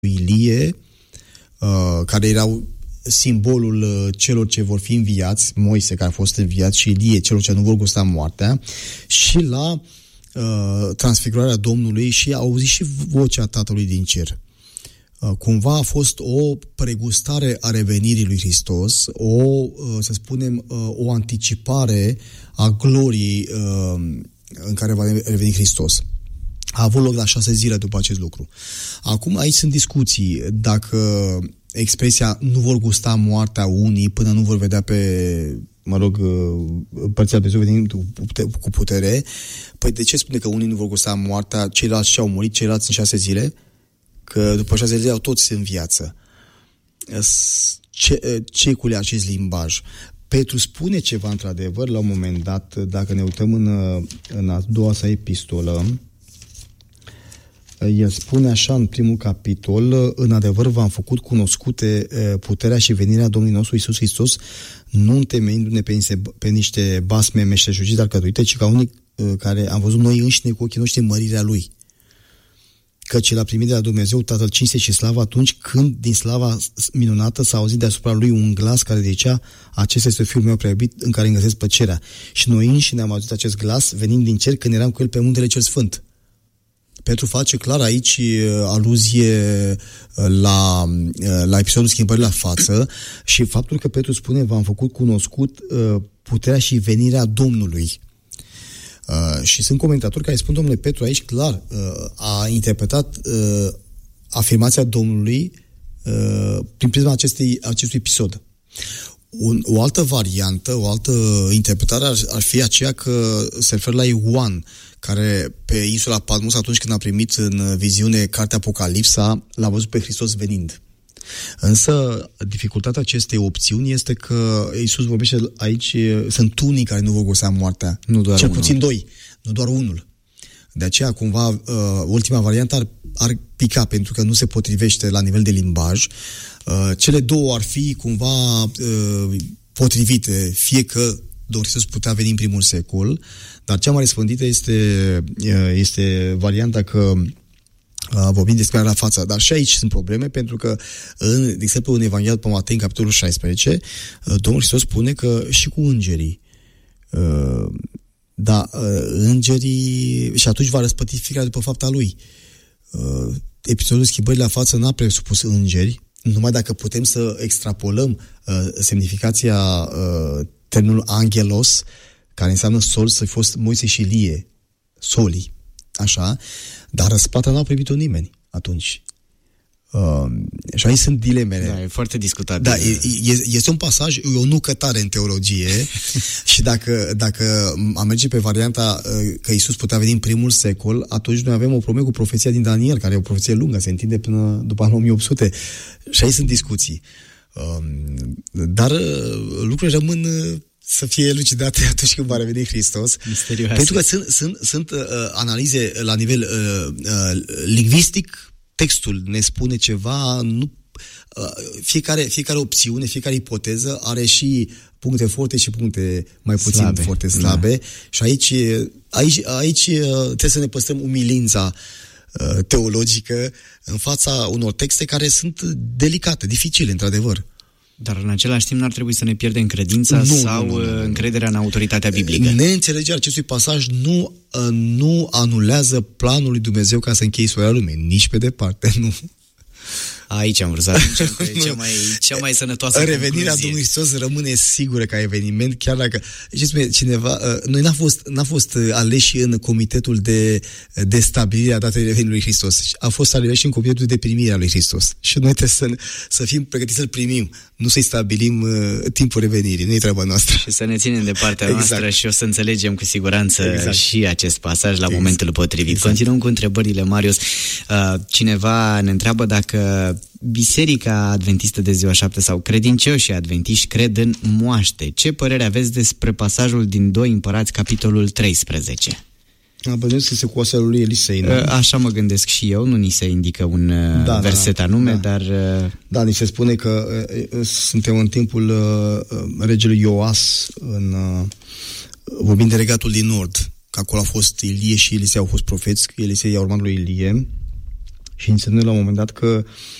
Ilie, care erau simbolul celor ce vor fi înviați, Moise care a fost înviat și Ilie, celor ce nu vor gusta moartea, și la transfigurarea Domnului și a auzit și vocea Tatălui din cer. Cumva a fost o pregustare a revenirii lui Hristos, să spunem, o anticipare a gloriei în care va reveni Hristos. A avut loc la 6 zile după acest lucru. Acum aici sunt discuții dacă expresia nu vor gusta moartea unii până nu vor vedea pe, Împărțirea Dumnezeu venind cu putere. Păi de ce spune că unii nu vor gusta moartea, ceilalți și-au murit, ceilalți în 6 zile? Că după 6 zile au toți în viață. Ce-i cu acest limbaj? Petru spune ceva într-adevăr la un moment dat, dacă ne uităm în a doua sa epistolă, el spune așa în primul capitol: în adevăr v-am făcut cunoscute puterea și venirea Domnului nostru Iisus Hristos, nu întemeindu-ne pe niște basme meșteșugii, dar cătuite, ci ca unii care am văzut noi înșine cu ochii noștri mărirea Lui. Căci l-a primit de la Dumnezeu Tatăl cinste și slavă atunci când din slava minunată s-a auzit deasupra Lui un glas care zicea: acesta este Fiul meu prea iubit, în care îmi găsesc plăcerea. Și noi înșine am auzit acest glas venind din cer când eram cu El pe muntele cel sfânt. Petru face clar aici aluzie la episodul schimbării la față și faptul că Petru spune: v-am făcut cunoscut puterea și venirea Domnului. Și sunt comentatori care spun: domnule, Petru aici clar a interpretat afirmația Domnului prin prisma acestui episod. O altă variantă, o altă interpretare ar fi aceea că se referă la Ioan, care pe insula Patmos, atunci când a primit în viziune cartea Apocalipsa, l-a văzut pe Hristos venind. Însă dificultatea acestei opțiuni este că Iisus vorbește aici, sunt unii care nu vor gusta moartea, nu doar cel unul. Puțin 2, nu doar unul. De aceea, cumva, ultima variantă ar pica, pentru că nu se potrivește la nivel de limbaj. Cele două ar fi cumva potrivite, fie că Domnul Hristos putea veni în primul secol, dar cea mai răspândită este varianta că vorbim despre la față. Dar și aici sunt probleme, pentru că, de exemplu, în Evanghelia după Matei, în capitolul 16, Domnul Hristos spune că și cu îngerii, îngerii, și atunci va răspăti fiecare după fapta lui. Episodul schimbării la față n-a presupus îngeri, numai dacă putem să extrapolăm semnificația termenul angelos, care înseamnă sol, să fi fost Moise și Ilie, soli, așa, dar răsplata n-a primit-o nimeni atunci. Și aici sunt dilemele. Da, e foarte discutat. Da, este un pasaj, e o nucătare în teologie și dacă am merge pe varianta că Iisus putea veni în primul secol, atunci noi avem o problemă cu profeția din Daniel, care e o profeție lungă, se întinde până după anul 1800. Și aici sunt discuții. Dar lucrurile rămân să fie elucidate atunci când va reveni Hristos. Misterioase. Pentru că sunt analize la nivel lingvistic. Textul ne spune ceva, fiecare opțiune, fiecare ipoteză are și puncte forte și puncte mai puțin foarte slabe. Da. Și aici trebuie să ne păstrăm umilința teologică în fața unor texte care sunt delicate, dificile, într-adevăr. Dar în același timp n-ar trebui să ne pierdem credința sau încrederea în autoritatea biblică. Neînțelegerea acestui pasaj nu anulează planul lui Dumnezeu ca să încheie istoria lumii. Nici pe departe, nu. Aici am vrut să ajungem cea mai sănătoasă revenirea concluzie. Domnului Hristos rămâne sigură ca eveniment, chiar dacă, știți, cineva, noi n-a fost aleși în comitetul de stabilire a datei revenirii lui Hristos. A fost aleși în comitetul de primire a lui Hristos. Și noi trebuie să fim pregătiți să-L primim, nu să-i stabilim timpul revenirii. Nu e treaba noastră. Și să ne ținem de partea noastră și o să înțelegem cu siguranță și acest pasaj la momentul potrivit. Continuăm cu întrebările, Marius. Cineva ne întreabă dacă Biserica Adventistă de Ziua 7 sau credincioșii adventiști cred în moaște. Ce părere aveți despre pasajul din 2 Împărați, capitolul 13? Bănuiesc că se cu oasele lui Elisei, nu? Așa mă gândesc și eu, nu ni se indică un verset anume, dar... Da, ni se spune că suntem în timpul regelui Ioas, vorbind de regatul din nord, că acolo a fost Ilie și Elisei au fost profeți, Elisei i-a urmat lui Ilie. și înțelegând la un moment dat că